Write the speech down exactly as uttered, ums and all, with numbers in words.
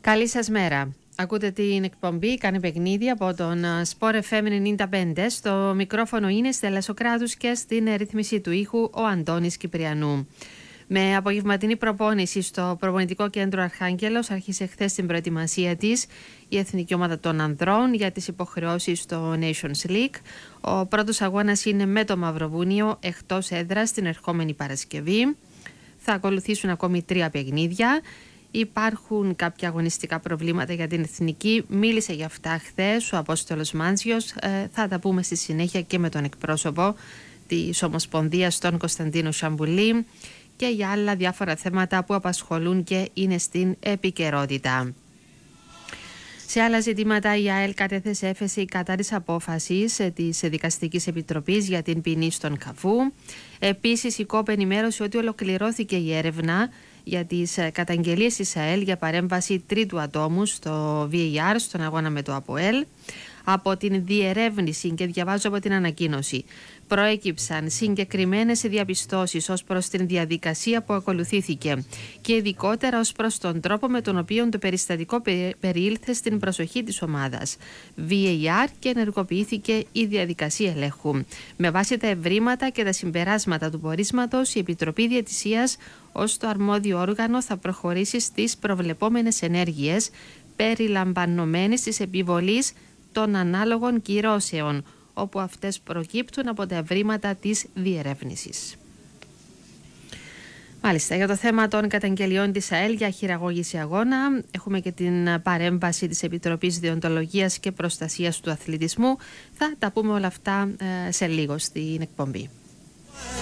Καλή σας μέρα. Ακούτε την εκπομπή «Κάνε παιχνίδι» από τον Sport εφ εμ ενενήντα πέντε. Στο μικρόφωνο είναι Στέλλα Σοκράτους και στην ρύθμιση του ήχου ο Αντώνης Κυπριανού. Με απογευματινή προπόνηση στο προπονητικό κέντρο Αρχάγγελος άρχισε χθες την προετοιμασία της η Εθνική Ομάδα των Ανδρών για τις υποχρεώσεις στο Nations League. Ο πρώτος αγώνας είναι με το Μαυροβούνιο εκτός έδρας την ερχόμενη Παρασκευή. Θα ακολουθήσουν ακόμη τρία παιχνίδια. Υπάρχουν κάποια αγωνιστικά προβλήματα για την Εθνική. Μίλησε για αυτά χθες ο Απόστολος Μάντζιος. Ε, θα τα πούμε στη συνέχεια και με τον εκπρόσωπο της Ομοσπονδίας, τον Κωνσταντίνο Σαμπουλή, και για άλλα διάφορα θέματα που απασχολούν και είναι στην επικαιρότητα. Σε άλλα ζητήματα, η ΑΕΛ κατέθεσε έφεση κατά της απόφασης της Δικαστικής Επιτροπής για την ποινή στον Καφού. Επίσης, η ΚΟΠ ενημέρωσε ότι ολοκληρώθηκε η έρευνα για τις καταγγελίες της ΑΕΛ για παρέμβαση τρίτου ατόμου στο βι έι αρ στον αγώνα με το ΑΠΟΕΛ. Από την διερεύνηση, και διαβάζω από την ανακοίνωση, προέκυψαν συγκεκριμένες διαπιστώσεις ως προς την διαδικασία που ακολουθήθηκε και ειδικότερα ως προς τον τρόπο με τον οποίο το περιστατικό περιήλθε στην προσοχή της ομάδας βι έι αρ και ενεργοποιήθηκε η διαδικασία ελέγχου. Με βάση τα ευρήματα και τα συμπεράσματα του πορίσματος, η Επιτροπή Διαιτησίας ως το αρμόδιο όργανο θα προχωρήσει στις προβλεπόμενες ενέργειες περιλαμβανομένες της επιβολής των ανάλογων κυρώσεων, όπου αυτές προκύπτουν από τα ευρήματα της διερεύνησης. Μάλιστα, για το θέμα των καταγγελιών της ΑΕΛ για χειραγώγηση αγώνα, έχουμε και την παρέμβαση της Επιτροπής Διοντολογίας και Προστασίας του Αθλητισμού. Θα τα πούμε όλα αυτά ε, σε λίγο στην εκπομπή.